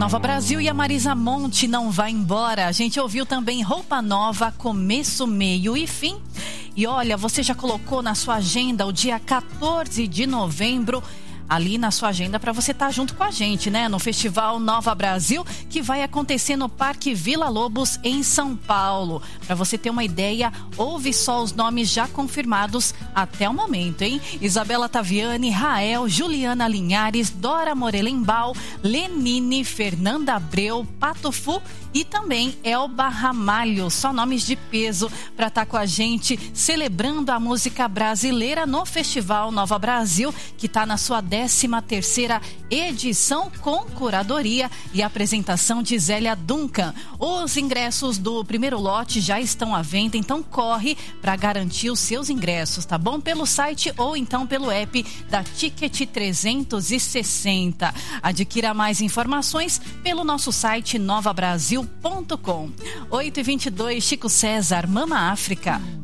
Nova Brasil e a Marisa Monte não vai embora. A gente ouviu também Roupa Nova, Começo, Meio e Fim. E olha, você já colocou na sua agenda o dia 14 de novembro ali na sua agenda para você estar junto com a gente, né? No Festival Nova Brasil, que vai acontecer no Parque Vila Lobos, em São Paulo. Para você ter uma ideia, ouve só os nomes já confirmados até o momento, hein? Isabela Taviani, Rael, Juliana Linhares, Dora Morelembal, Lenine, Fernanda Abreu, Patofu e também Elba Ramalho. Só nomes de peso para estar com a gente celebrando a música brasileira no Festival Nova Brasil, que está na sua 13ª edição, com curadoria e apresentação de Zélia Duncan. Os ingressos do primeiro lote já estão à venda, então corre para garantir os seus ingressos, tá bom? Pelo site ou então pelo app da Ticket 360. Adquira mais informações pelo nosso site novabrasil.com. 8h22, Chico César, Mama África.